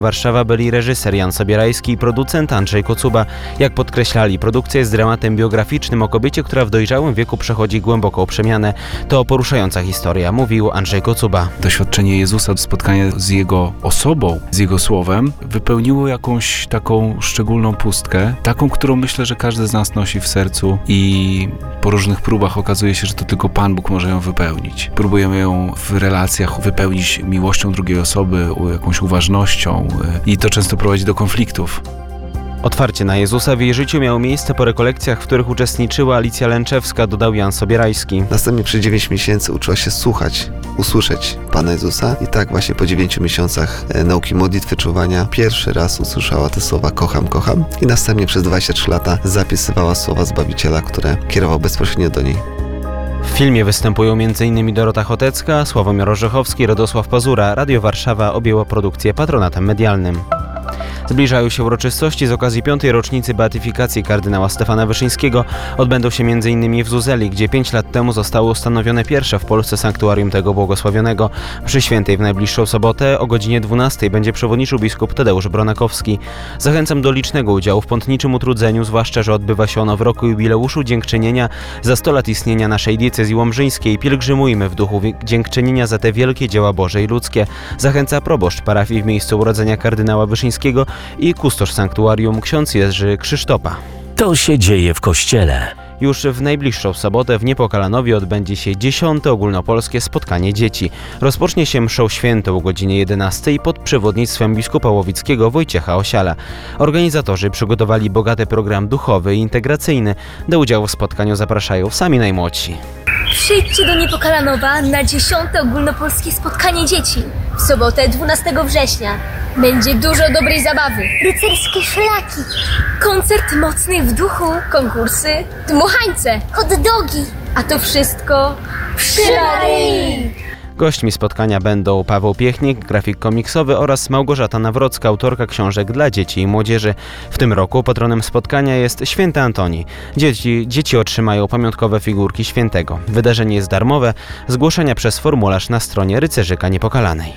Warszawa byli reżyser Jan Sobierajski i producent Andrzej Kocuba. Jak podkreślali, produkcja jest dramatem biograficznym o kobiecie, która w dojrzałym wieku przechodzi głęboką przemianę. To poruszająca historia, mówił Andrzej Kocuba. Doświadczenie Jezusa, spotkanie z Jego osobą, z Jego słowem, wypełniło jakąś taką szczególną pustkę, taką, którą myślę, że każdy z nas nosi w sercu i po różnych próbach okazuje się, że to tylko Pan Bóg może ją wypełnić. Próbujemy ją w relacjach wypełnić miłością drugiej osoby, jakąś uważnością i to często prowadzi do konfliktów. Otwarcie na Jezusa w jej życiu miało miejsce po rekolekcjach, w których uczestniczyła Alicja Lęczewska, dodał Jan Sobierajski. Następnie przez 9 miesięcy uczyła się słuchać, usłyszeć Pana Jezusa i tak właśnie po 9 miesiącach nauki modlitwy, czuwania pierwszy raz usłyszała te słowa kocham, kocham i następnie przez 23 lata zapisywała słowa Zbawiciela, które kierował bezpośrednio do niej. W filmie występują m.in. Dorota Chotecka, Sławomir Orzechowski, Radosław Pazura. Radio Warszawa objęło produkcję patronatem medialnym. Zbliżają się uroczystości z okazji 5. rocznicy beatyfikacji kardynała Stefana Wyszyńskiego. Odbędą się m.in. w Zuzeli, gdzie 5 lat temu zostało ustanowione pierwsze w Polsce sanktuarium tego błogosławionego. Przy świętej w najbliższą sobotę o godzinie 12 będzie przewodniczył biskup Tadeusz Bronakowski. Zachęcam do licznego udziału w pątniczym utrudzeniu, zwłaszcza że odbywa się ono w roku jubileuszu dziękczynienia za 100 lat istnienia naszej diecezji łomżyńskiej. Pielgrzymujmy w duchu dziękczynienia za te wielkie dzieła Boże i ludzkie. Zachęca proboszcz parafii w miejscu urodzenia kardynała Wyszyńskiego i kustosz sanktuarium ksiądz Jerzy Krzysztopa. To się dzieje w kościele. Już w najbliższą sobotę w Niepokalanowie odbędzie się 10. ogólnopolskie spotkanie dzieci. Rozpocznie się mszą świętą o godzinie 11 pod przewodnictwem biskupa łowickiego Wojciecha Osiala. Organizatorzy przygotowali bogaty program duchowy i integracyjny. Do udziału w spotkaniu zapraszają sami najmłodsi. Przyjdźcie do Niepokalanowa na 10. ogólnopolskie spotkanie dzieci. W sobotę 12 września. Będzie dużo dobrej zabawy. Rycerskie szlaki. Koncert mocny w duchu. Konkursy. Dmuchańce. Hot dogi. A to wszystko przy Maryi. Gośćmi spotkania będą Paweł Piechnik, grafik komiksowy oraz Małgorzata Nawrocka, autorka książek dla dzieci i młodzieży. W tym roku patronem spotkania jest Święty Antoni. Dzieci otrzymają pamiątkowe figurki świętego. Wydarzenie jest darmowe. Zgłoszenia przez formularz na stronie Rycerzyka Niepokalanej.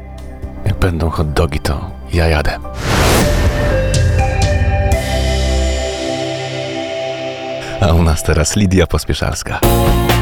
Jak będą hot dogi, to ja jadę. A u nas teraz Lidia Pospieszalska.